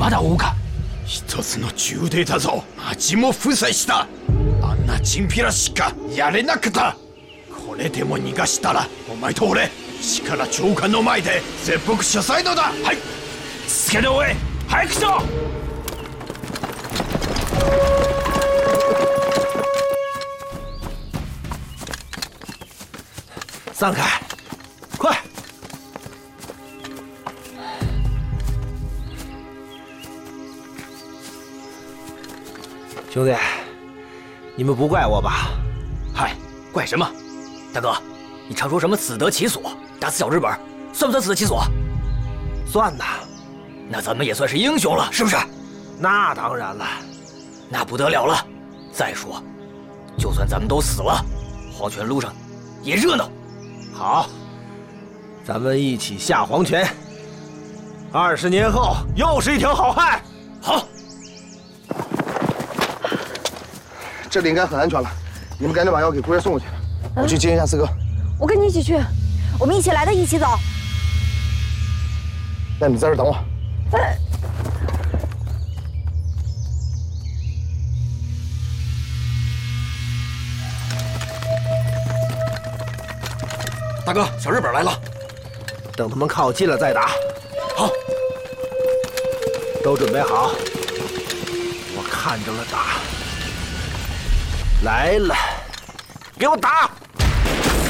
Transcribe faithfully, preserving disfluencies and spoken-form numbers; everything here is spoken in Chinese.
まだ追うか。 一つの重デーだぞ。町も封鎖した。あんなチンピラしかやれなくた。これでも逃がしたらお前と俺力長官の前で切腹謝罪のだ。はい、 助で追え。早くしろ。 散开，快！兄弟，你们不怪我吧？ 嗨，怪什么？大哥，你常说什么死得其所，打死小日本，算不算死得其所？ 算呐。 那咱们也算是英雄了，是不是？ 那当然了。 那不得了了。再说，就算咱们都死了，黄泉路上也热闹。 好，咱们一起下黄泉。二十年后，又是一条好汉。 好， 这里应该很安全了，你们赶紧把药给姑爷送过去，我去接一下四哥。 我跟你一起去，我们一起来的，一起走。 那你在这等我。 哎。 大哥，小日本来了， 等他们靠近了再打。 好， 都准备好，我看着了打。来了，给我打！